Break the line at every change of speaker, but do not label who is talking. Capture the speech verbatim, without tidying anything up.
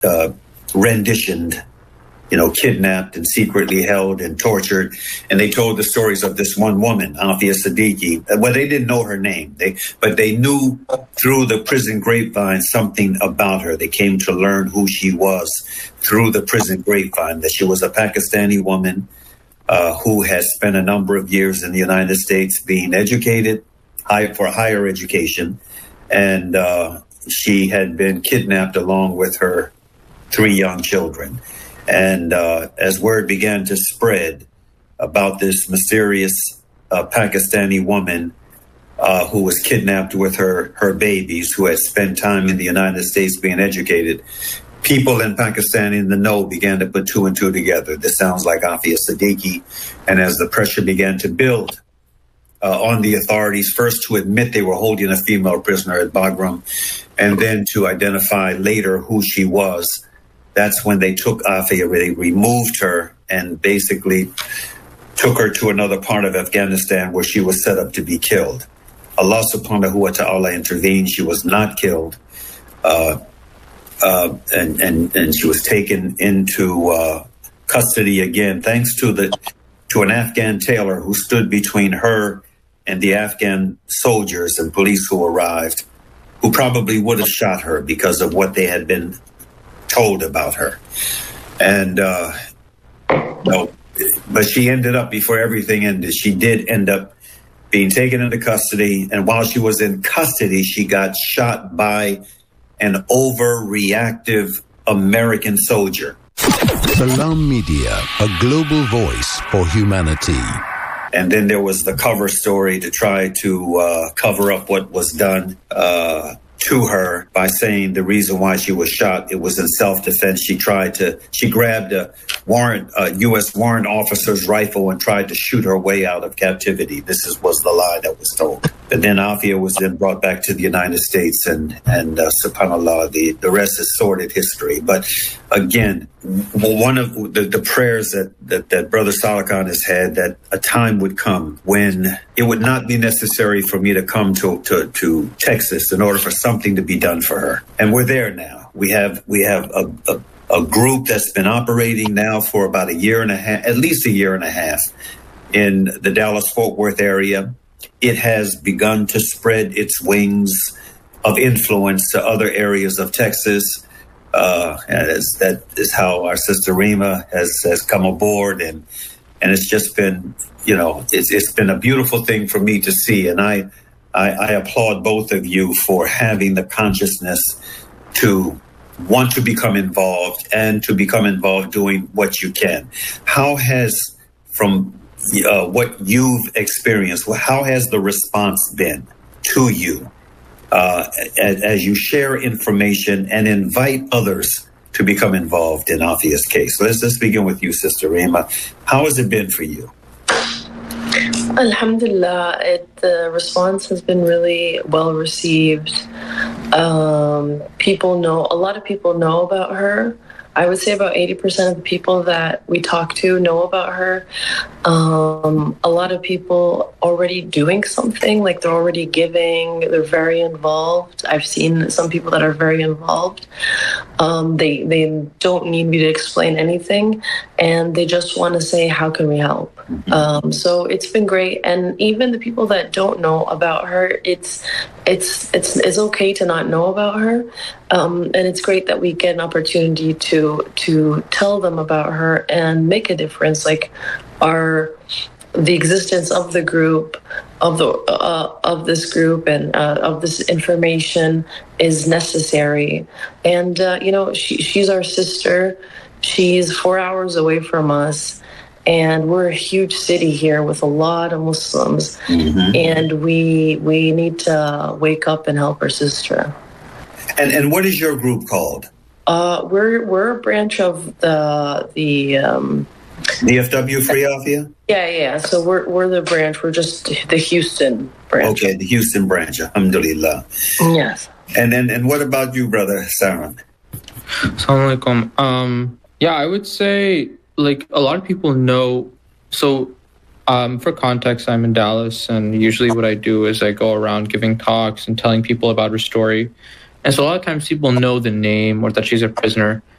uh, renditioned, you know, kidnapped and secretly held and tortured. And they told the stories of this one woman, Afia Siddiqui. Well, they didn't know her name, they, but they knew through the prison grapevine something about her. They came to learn who she was through the prison grapevine, that she was a Pakistani woman uh, who has spent a number of years in the United States being educated high, for higher education. And uh, she had been kidnapped along with her three young children. And uh, as word began to spread about this mysterious uh, Pakistani woman uh, who was kidnapped with her, her babies, who had spent time in the United States being educated, people in Pakistan in the know began to put two and two together. This sounds like Afia Siddiqui. And as the pressure began to build uh, on the authorities, first to admit they were holding a female prisoner at Bagram, and then to identify later who she was, that's when they took Afia, they removed her and basically took her to another part of Afghanistan where she was set up to be killed. Allah subhanahu wa ta'ala intervened. She was not killed. Uh, uh, and, and, and she was taken into uh, custody again, thanks to the to an Afghan tailor who stood between her and the Afghan soldiers and police who arrived, who probably would have shot her because of what they had been told about her. And uh no, but she ended up, before everything ended, she did end up being taken into custody, and while she was in custody she got shot by an overreactive American soldier.
Salam Media, a global voice for humanity.
And then there was the cover story to try to uh cover up what was done uh to her by saying the reason why she was shot, it was in self-defense. She tried to, she grabbed a warrant, a U S warrant officer's rifle and tried to shoot her way out of captivity. This is, was the lie that was told. And then Afia was then brought back to the United States, and, and uh, subhanAllah, the, the rest is sordid history. But again, one of the, the prayers that, that, that Brother Salakan has had, that a time would come when it would not be necessary for me to come to, to, to Texas in order for something to be done for her. And we're there now. We have, we have a, a, a group that's been operating now for about a year and a half, at least a year and a half, in the Dallas-Fort Worth area. It has begun to spread its wings of influence to other areas of Texas. Uh, and it's, that is how our sister Rima has, has come aboard. And, and it's just been, you know, it's, it's been a beautiful thing for me to see. And I, I, I applaud both of you for having the consciousness to want to become involved and to become involved doing what you can. How has, from uh, what you've experienced, how has the response been to you uh, as, as you share information and invite others to become involved in Afia's case? So let's, let's begin with you, Sister Rima. How has it been for you?
Alhamdulillah, it, the response has been really well received. Um, people know, a lot of people know about her. I would say about eighty percent of the people that we talk to know about her. Um, a lot of people already doing something, like they're already giving, they're very involved. I've seen some people that are very involved. Um, they, they don't need me to explain anything, and they just want to say, how can we help? Um, so it's been great. And even the people that don't know about her, it's it's it's it's okay to not know about her. Um, and it's great that we get an opportunity to to tell them about her and make a difference. Like our the existence of the group, of the uh, of this group and uh, of this information is necessary. And uh, you know, she, she's our sister. She's four hours away from us. And we're a huge city here with a lot of Muslims, mm-hmm. and we we need to wake up and help our sister.
And and what is your group called?
Uh, we're we're a branch of the the um,
D F W Free Afia.
Yeah, yeah. So we're we're the branch. We're just the Houston branch.
Okay, the Houston branch. Alhamdulillah.
Yes.
And then and what about you, brother Saran?
Assalamu alaikum. Um, yeah, I would say, like, a lot of people know. So um, for context, I'm in Dallas, and usually what I do is I go around giving talks and telling people about her story. And so a lot of times people know the name or that she's a prisoner,